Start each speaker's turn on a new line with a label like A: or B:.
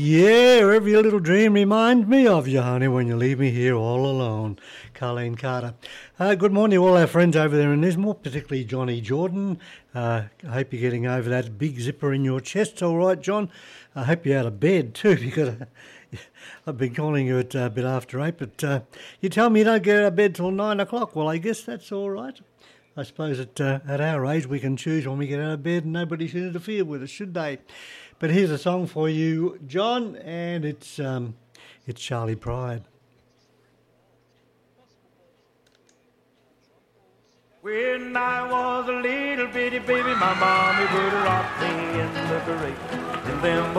A: Yeah, every little dream reminds me of you, honey, when you leave me here all alone. Colleen Carter. Good morning to all our friends over there in Lismore, particularly Johnny Jordan. I hope you're getting over that big zipper in your chest. All right, John. I hope you're out of bed too, because I've been calling you at a bit after 8, but you tell me you don't get out of bed till 9 o'clock. Well, I guess that's all right. I suppose at our age we can choose when we get out of bed and nobody should interfere with us, should they? But here's a song for you, John, and it's Charlie Pride.
B: When I was a little bitty baby, my mommy would rock me in the grave. And then